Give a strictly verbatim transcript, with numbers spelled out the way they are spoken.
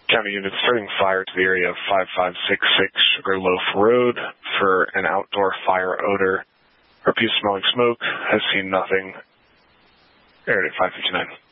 County units starting fire to the area of five five six six Sugarloaf Road for an outdoor fire odor. Repeat smelling smoke. Has seen nothing. Area five fifty-nine.